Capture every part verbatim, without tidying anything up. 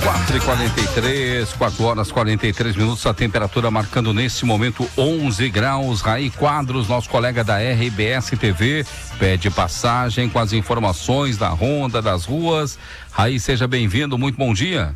quatro e quarenta e três, quatro horas e quarenta e três minutos, a temperatura marcando nesse momento onze graus. Raí Quadros, nosso colega da R B S T V, pede passagem com as informações da ronda das ruas. Raí, seja bem-vindo, muito bom dia.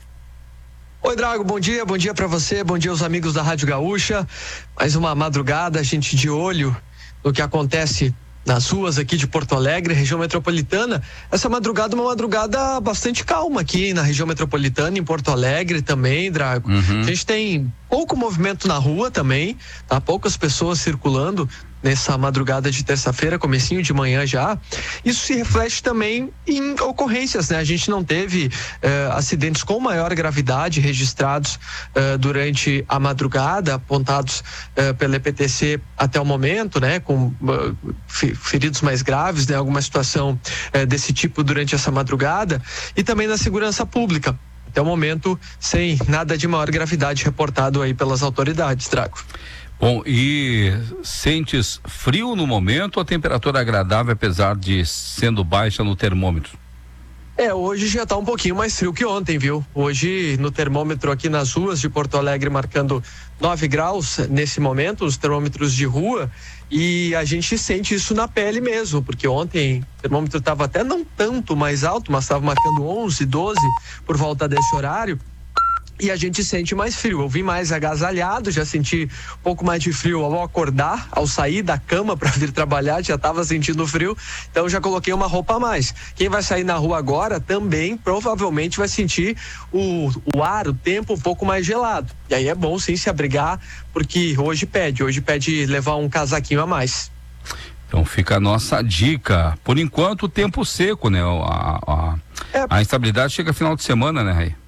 Oi, Drago, bom dia, bom dia para você, bom dia aos amigos da Rádio Gaúcha. Mais uma madrugada, a gente de olho no que acontece nas ruas aqui de Porto Alegre, região metropolitana. Essa madrugada é uma madrugada bastante calma aqui na região metropolitana, em Porto Alegre também, Drago. Uhum. A gente tem pouco movimento na rua também, tá? Poucas pessoas circulando nessa madrugada de terça-feira, comecinho de manhã já. Isso se reflete também em ocorrências, né? A gente não teve eh, acidentes com maior gravidade registrados eh, durante a madrugada, apontados eh, pela E P T C até o momento, né? Com uh, feridos mais graves, né? Alguma situação eh, desse tipo durante essa madrugada, e também na segurança pública. Até o momento, sem nada de maior gravidade reportado aí pelas autoridades, Drago. Bom, e sentes frio no momento ou a temperatura agradável, apesar de sendo baixa no termômetro? É, hoje já tá um pouquinho mais frio que ontem, viu? Hoje no termômetro aqui nas ruas de Porto Alegre marcando nove graus nesse momento, os termômetros de rua, e a gente sente isso na pele mesmo, porque ontem o termômetro estava até não tanto mais alto, mas estava marcando onze, doze por volta desse horário. E a gente sente mais frio. Eu vim mais agasalhado, já senti um pouco mais de frio ao acordar, ao sair da cama para vir trabalhar, já estava sentindo frio, então já coloquei uma roupa a mais. Quem vai sair na rua agora também provavelmente vai sentir o, o ar, o tempo um pouco mais gelado. E aí é bom sim se abrigar, porque hoje pede, hoje pede levar um casaquinho a mais. Então fica a nossa dica. Por enquanto, o tempo seco, né? A, a, é. a instabilidade chega final de semana, né, Raí?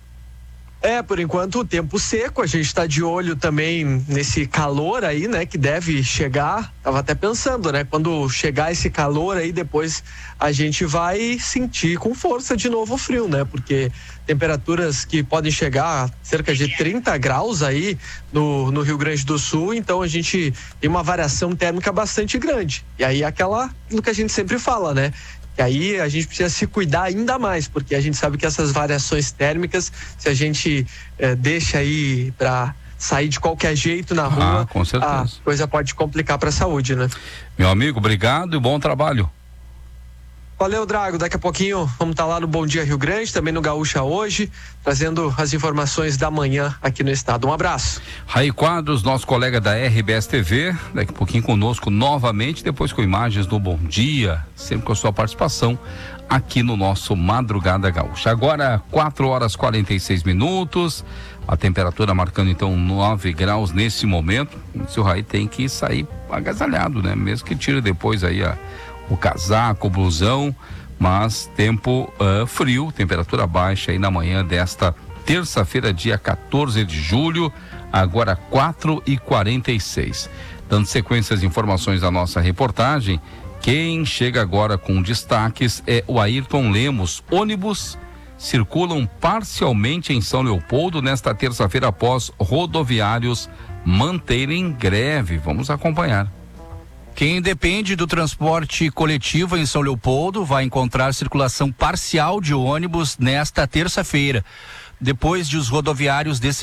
É, por enquanto o tempo seco, a gente está de olho também nesse calor aí, né, que deve chegar. Tava até pensando, né, quando chegar esse calor aí, depois a gente vai sentir com força de novo o frio, né, porque temperaturas que podem chegar a cerca de trinta graus aí no, no Rio Grande do Sul, então a gente tem uma variação térmica bastante grande. E aí aquela, aquilo que a gente sempre fala, né, e aí a gente precisa se cuidar ainda mais, porque a gente sabe que essas variações térmicas, se a gente eh, deixa aí para sair de qualquer jeito na rua, ah, com certeza, a coisa pode complicar para a saúde, né? Meu amigo, obrigado e bom trabalho. Valeu, Drago. Daqui a pouquinho vamos estar lá no Bom Dia Rio Grande, também no Gaúcha Hoje, trazendo as informações da manhã aqui no estado. Um abraço. Raí Quadros, nosso colega da R B S T V, daqui a pouquinho conosco novamente, depois com imagens do Bom Dia, sempre com a sua participação aqui no nosso Madrugada Gaúcha. Agora, quatro horas e quarenta e seis minutos, a temperatura marcando então nove graus nesse momento. O seu Raí tem que sair agasalhado, né? Mesmo que tire depois aí a o casaco, o blusão, mas tempo uh, frio, temperatura baixa aí na manhã desta terça-feira, dia quatorze de julho, agora quatro e quarenta e seis. Dando sequência às informações da nossa reportagem, quem chega agora com destaques é o Ayrton Lemos. Ônibus circulam parcialmente em São Leopoldo nesta terça-feira após rodoviários manterem greve. Vamos acompanhar. Quem depende do transporte coletivo em São Leopoldo vai encontrar circulação parcial de ônibus nesta terça-feira, depois de os rodoviários decidirem